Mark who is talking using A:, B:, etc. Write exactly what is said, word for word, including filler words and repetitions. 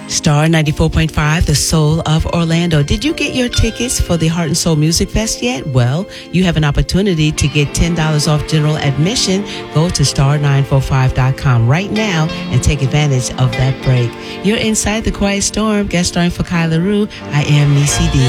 A: Star ninety-four point five, the soul of Orlando. Did you get your tickets for the Heart and Soul Music Fest yet? Well, you have an opportunity to get ten dollars off general admission. Go to star nine four five dot com right now and take advantage of that break. You're inside the Quiet Storm, guest starring for Kyla Rue. I am Niecy D.